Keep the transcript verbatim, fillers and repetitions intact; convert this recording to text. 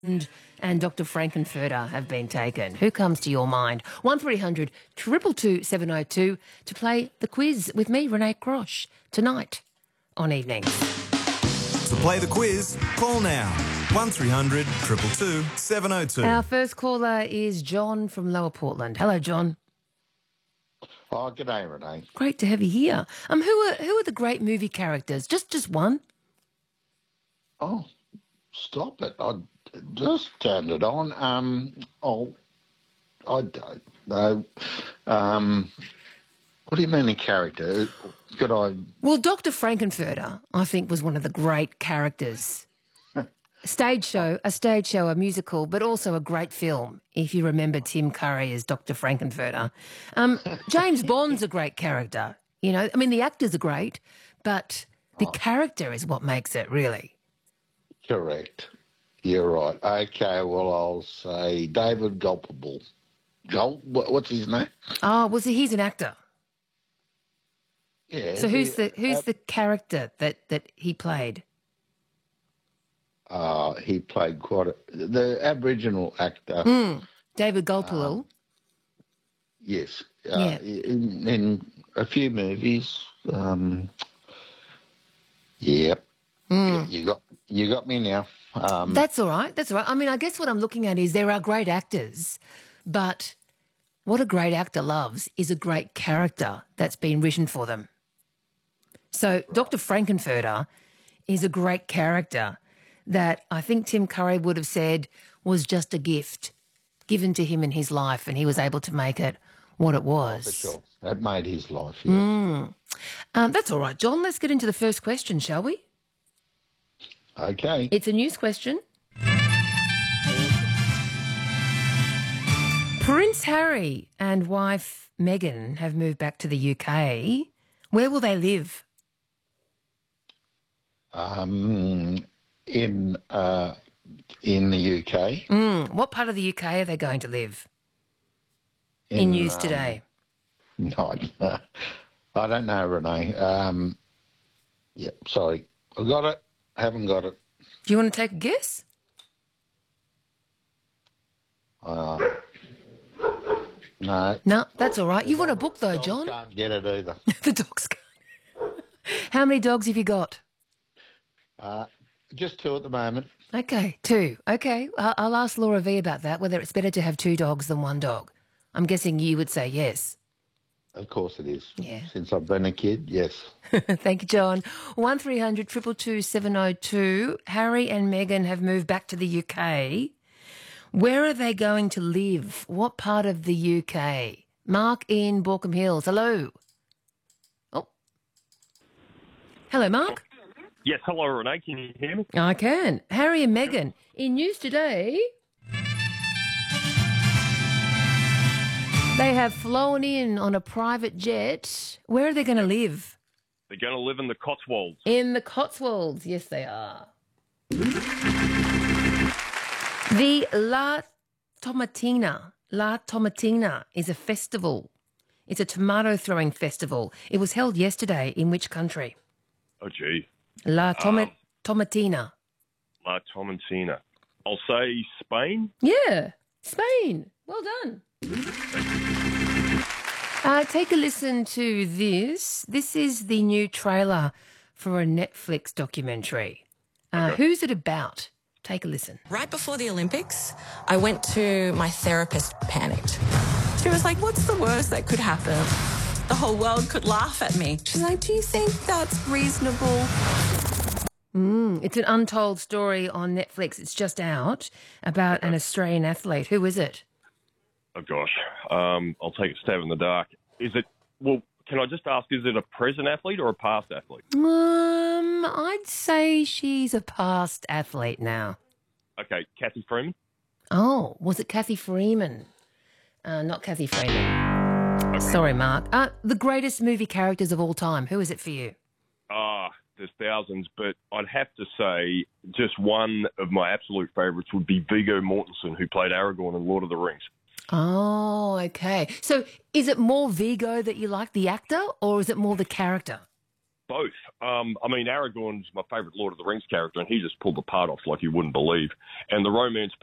and, and Doctor Frankenfurter have been taken. Who comes to your mind? one three hundred two two two seven oh two to play the quiz with me, Renee Crosh, tonight on Evenings. To play the quiz, call now. one three hundred two two two seven oh two. Our first caller is John from Lower Portland. Hello, John. Oh, good day, Renee. Great to have you here. Um, who are who are the great movie characters? Just just one. Oh, stop it. I just turned it on. Um, oh, I don't know. Um, what do you mean a character? Could I... Well, Doctor Frankenfurter, I think, was one of the great characters. Stage show, a stage show, a musical, but also a great film, if you remember Tim Curry as Doctor Frankenfurter. Um, James Bond's a great character. You know, I mean, the actors are great, but the oh. character is what makes it, really. Correct. You're right. Okay, well, I'll say David Gulpable. Gulp, what's his name? Oh, well, see, he's an actor. Yeah. So who's he, the who's uh, the character that, that he played? Uh, he played quite a... The Aboriginal actor. Mm, David Gulpilil. Um, yes. Uh, yeah. In, in a few movies. Um, yep. Mm. You, you got you got me now. Um, That's all right. That's all right. I mean, I guess what I'm looking at is there are great actors, but what a great actor loves is a great character that's been written for them. So Doctor Frankenfurter is a great character that I think Tim Curry would have said was just a gift given to him in his life, and he was able to make it what it was. For sure. That made his life, yeah. Mm. Um, that's all right, John. Let's get into the first question, shall we? Okay. It's a news question. Prince Harry and wife Meghan have moved back to the U K. Where will they live? Um, in uh, in the U K. Mm, what part of the U K are they going to live? In, in news um, today. No, I don't know, Renee. Um, yeah, sorry. I got it. I haven't got it. Do you want to take a guess? Uh, no. No, that's all right. You want a book though, John? The dogs can't get it either. The dogs can't. How many dogs have you got? Uh, just two at the moment. Okay, two. Okay, I'll, I'll ask Laura V about that, whether it's better to have two dogs than one dog. I'm guessing you would say yes. Of course it is. Yeah. Since I've been a kid, yes. Thank you, John. one three hundred two two two seven oh two. Harry and Meghan have moved back to the U K. Where are they going to live? What part of the U K? Mark in Borkham Hills. Hello. Oh. Hello, Mark. Yes, hello, Renee. Can you hear me? I can. Harry and Meghan. In news today, they have flown in on a private jet. Where are they going to live? They're going to live in the Cotswolds. In the Cotswolds. Yes, they are. The La Tomatina. La Tomatina is a festival. It's a tomato throwing festival. It was held yesterday in which country? Oh, gee. La Toma- um, Tomatina. La Tomatina. I'll say Spain. Yeah, Spain. Well done. Uh, take a listen to this. This is the new trailer for a Netflix documentary. Uh, Okay. Who's it about? Take a listen. Right before the Olympics, I went to my therapist, panicked. She was like, what's the worst that could happen? The whole world could laugh at me. She's like, do you think that's reasonable? Mm, it's an untold story on Netflix. It's just out about an Australian athlete. Who is it? Oh, gosh. Um, I'll take a stab in the dark. Is it, well, can I just ask, is it a present athlete or a past athlete? Um, I'd say she's a past athlete now. Okay, Kathy Freeman? Oh, was it Kathy Freeman? Uh, not Kathy Freeman. Okay. Sorry, Mark. Uh, the greatest movie characters of all time. Who is it for you? Ah, there's thousands, but I'd have to say just one of my absolute favourites would be Viggo Mortensen, who played Aragorn in Lord of the Rings. Oh, okay. So is it more Viggo that you like, the actor, or is it more the character? both. Um, I mean, Aragorn's my favourite Lord of the Rings character, and he just pulled the part off like you wouldn't believe. And the romance